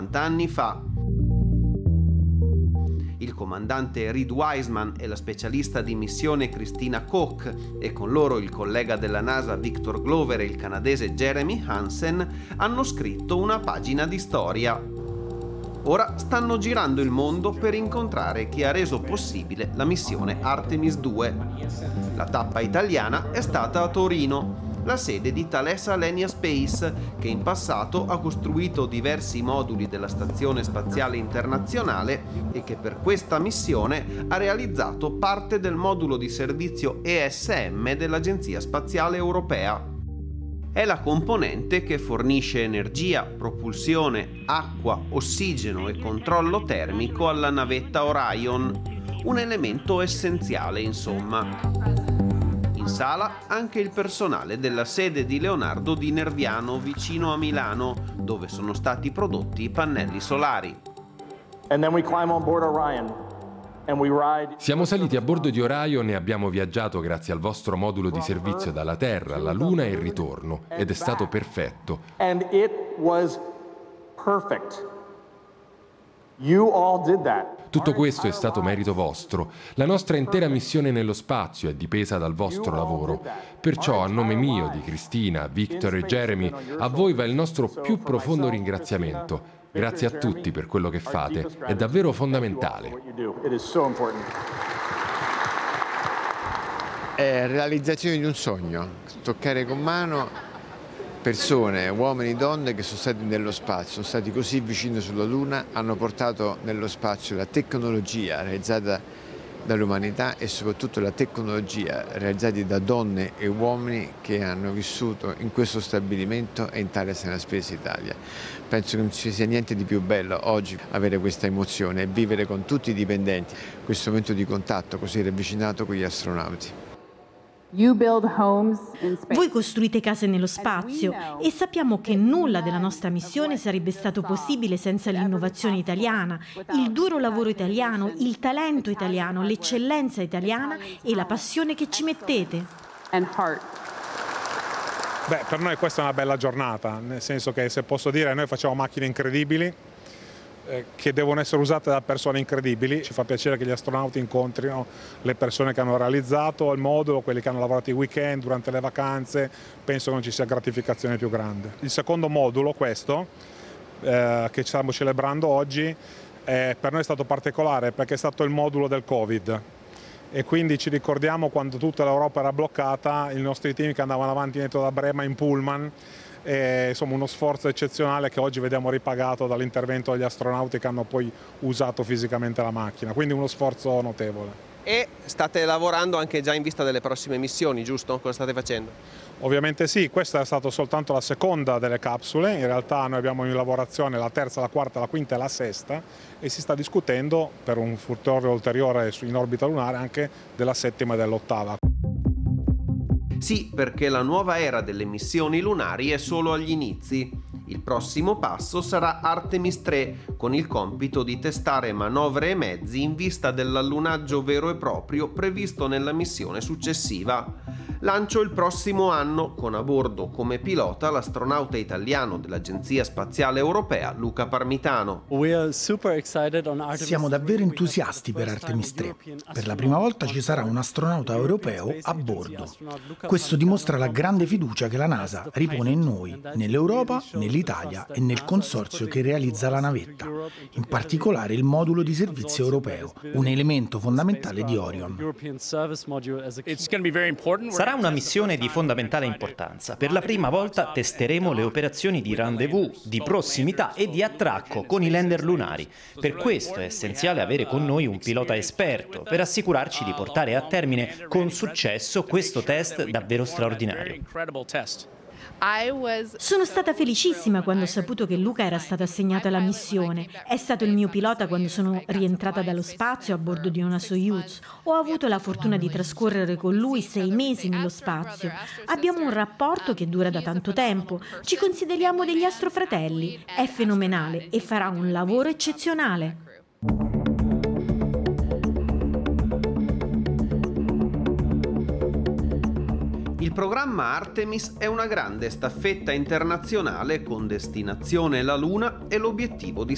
50 anni fa. Il comandante Reed Wiseman e la specialista di missione Christina Koch, e con loro il collega della NASA Victor Glover e il canadese Jeremy Hansen, hanno scritto una pagina di storia. Ora stanno girando il mondo per incontrare chi ha reso possibile la missione Artemis 2. La tappa italiana è stata a Torino, la sede di Thales Alenia Space, che in passato ha costruito diversi moduli della Stazione Spaziale Internazionale e che per questa missione ha realizzato parte del modulo di servizio ESM dell'Agenzia Spaziale Europea. È la componente che fornisce energia, propulsione, acqua, ossigeno e controllo termico alla navetta Orion, un elemento essenziale, insomma. In sala anche il personale della sede di Leonardo di Nerviano, vicino a Milano, dove sono stati prodotti i pannelli solari. Siamo saliti a bordo di Orion e abbiamo viaggiato grazie al vostro modulo di servizio dalla Terra alla Luna e il ritorno, ed è stato perfetto. Tutto questo è stato merito vostro. La nostra intera missione nello spazio è dipesa dal vostro lavoro. Perciò, a nome mio, di Cristina, Victor e Jeremy, a voi va il nostro più profondo ringraziamento. Grazie a tutti per quello che fate. È davvero fondamentale. È realizzazione di un sogno. Toccare con mano persone, uomini e donne che sono stati nello spazio, sono stati così vicini sulla Luna, hanno portato nello spazio la tecnologia realizzata dall'umanità e soprattutto la tecnologia realizzata da donne e uomini che hanno vissuto in questo stabilimento e in Thales Alenia Space Italia. Penso che non ci sia niente di più bello oggi avere questa emozione e vivere con tutti i dipendenti questo momento di contatto così ravvicinato con gli astronauti. Voi costruite case nello spazio e sappiamo che nulla della nostra missione sarebbe stato possibile senza l'innovazione italiana, il duro lavoro italiano, il talento italiano, l'eccellenza italiana e la passione che ci mettete. Beh, per noi questa è una bella giornata, nel senso che, se posso dire, noi facciamo macchine incredibili che devono essere usate da persone incredibili. Ci fa piacere che gli astronauti incontrino le persone che hanno realizzato il modulo, quelli che hanno lavorato i weekend, durante le vacanze. Penso che non ci sia gratificazione più grande. Il secondo modulo, questo, che stiamo celebrando oggi, per noi è stato particolare perché è stato il modulo del Covid. E quindi ci ricordiamo quando tutta l'Europa era bloccata, i nostri team che andavano avanti e indietro da Brema in pullman. Insomma, uno sforzo eccezionale che oggi vediamo ripagato dall'intervento degli astronauti che hanno poi usato fisicamente la macchina, quindi uno sforzo notevole. E state lavorando anche già in vista delle prossime missioni, giusto? Cosa state facendo? Ovviamente sì, questa è stata soltanto la seconda delle capsule, in realtà noi abbiamo in lavorazione la terza, la quarta, la quinta e la sesta e si sta discutendo per un futuro ulteriore in orbita lunare anche della settima e dell'ottava. Sì, perché la nuova era delle missioni lunari è solo agli inizi. Il prossimo passo sarà Artemis 3, con il compito di testare manovre e mezzi in vista dell'allunaggio vero e proprio previsto nella missione successiva. Lancio il prossimo anno, con a bordo come pilota l'astronauta italiano dell'Agenzia Spaziale Europea Luca Parmitano. Siamo davvero entusiasti per Artemis 3. Per la prima volta ci sarà un astronauta europeo a bordo. Questo dimostra la grande fiducia che la NASA ripone in noi, nell'Europa, nell'Italia e nel consorzio che realizza la navetta, in particolare il modulo di servizio europeo, un elemento fondamentale di Orion. Sarà una missione di fondamentale importanza. Per la prima volta testeremo le operazioni di rendezvous, di prossimità e di attracco con i lander lunari. Per questo è essenziale avere con noi un pilota esperto per assicurarci di portare a termine con successo questo test davvero straordinario. Sono stata felicissima quando ho saputo che Luca era stato assegnato alla missione. È stato il mio pilota quando sono rientrata dallo spazio a bordo di una Soyuz. Ho avuto la fortuna di trascorrere con lui 6 mesi nello spazio. Abbiamo un rapporto che dura da tanto tempo. Ci consideriamo degli astrofratelli. È fenomenale e farà un lavoro eccezionale. Il programma Artemis è una grande staffetta internazionale con destinazione la Luna e l'obiettivo di